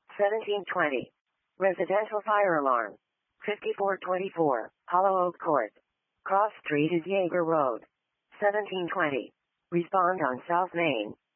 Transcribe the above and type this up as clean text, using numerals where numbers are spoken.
1720. Residential fire alarm. 5424. Hollow Oak Court. Cross Street is Yeager Road. 1720. Respond on South Main.